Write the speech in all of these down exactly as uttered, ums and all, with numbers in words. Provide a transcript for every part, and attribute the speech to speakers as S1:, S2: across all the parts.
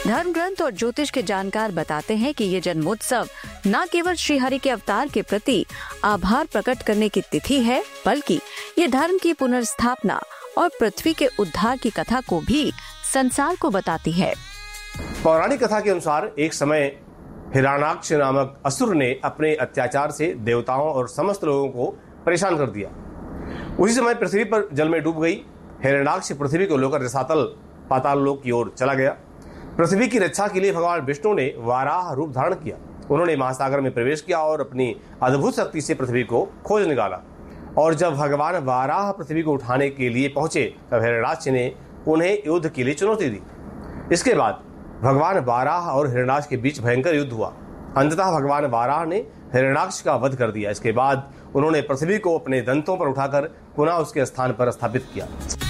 S1: धर्म ग्रंथ और ज्योतिष के जानकार बताते हैं कि ये जन्मोत्सव न केवल श्री हरि के अवतार के प्रति आभार प्रकट करने की तिथि है, बल्कि ये धर्म की पुनर्स्थापना और पृथ्वी के उद्धार की कथा को भी संसार को बताती है।
S2: पौराणिक कथा के अनुसार एक समय हिरण्याक्ष नामक असुर ने अपने अत्याचार से देवताओं और समस्त लोगों को परेशान कर दिया। उसी समय पृथ्वी पर जल में डूब गई। हिरण्याक्ष पृथ्वी को लेकर रसातल पाताल लोक की ओर चला गया। पृथ्वी की रक्षा के लिए भगवान विष्णु ने वाराह रूप धारण किया। उन्होंने महासागर में प्रवेश किया और अपनी अद्भुत शक्ति से पृथ्वी को खोज निकाला। और जब भगवान वाराह पृथ्वी को उठाने के लिए पहुंचे तब हिरण्याक्ष ने उन्हें युद्ध के लिए चुनौती दी। इसके बाद भगवान वाराह और हिरण्याक्ष के बीच भयंकर युद्ध हुआ। अंततः भगवान वाराह ने हिरण्याक्ष का वध कर दिया। इसके बाद उन्होंने पृथ्वी को अपने दंतों पर उठाकर पुनः उसके स्थान पर स्थापित किया।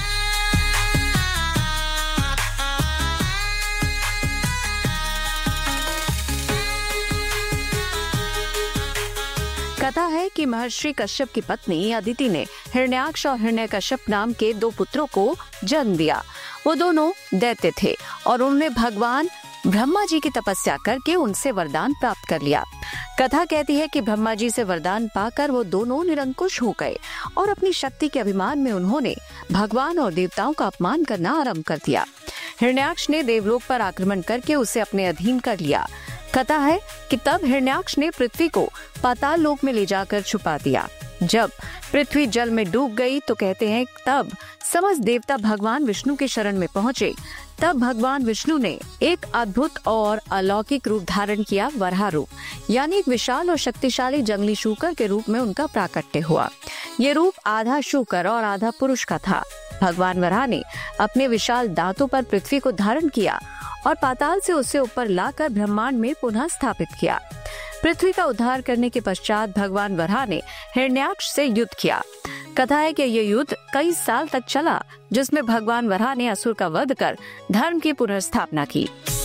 S1: कथा है कि महर्षि कश्यप की पत्नी अदिति ने हिरण्याक्ष और हिरण्यकश्यप नाम के दो पुत्रों को जन्म दिया। वो दोनों दैत्य थे और उन्होंने भगवान ब्रह्मा जी की तपस्या करके उनसे वरदान प्राप्त कर लिया। कथा कहती है कि ब्रह्मा जी से वरदान पाकर वो दोनों निरंकुश हो गए और अपनी शक्ति के अभिमान में उन्होंने भगवान और देवताओं का अपमान करना आरंभ कर दिया। हिरण्याक्ष ने देवलोक पर आक्रमण करके उसे अपने अधीन कर लिया। कथा है कि तब हिरण्याक्ष ने पृथ्वी को पाताल लोक में ले जाकर छुपा दिया। जब पृथ्वी जल में डूब गई तो कहते हैं तब समस्त देवता भगवान विष्णु के शरण में पहुंचे। तब भगवान विष्णु ने एक अद्भुत और अलौकिक रूप धारण किया, वराह रूप, यानी एक विशाल और शक्तिशाली जंगली शूकर के रूप में उनका प्राकट्य हुआ। ये रूप आधा शूकर और आधा पुरुष का था। भगवान वराह ने अपने विशाल दांतों पर पृथ्वी को धारण किया और पाताल से उसे ऊपर लाकर ब्रह्मांड में पुनः स्थापित किया। पृथ्वी का उद्धार करने के पश्चात भगवान वराह ने हिरण्याक्ष से युद्ध किया। कथा है कि यह युद्ध कई साल तक चला, जिसमें भगवान वराह ने असुर का वध कर धर्म की पुनर्स्थापना की।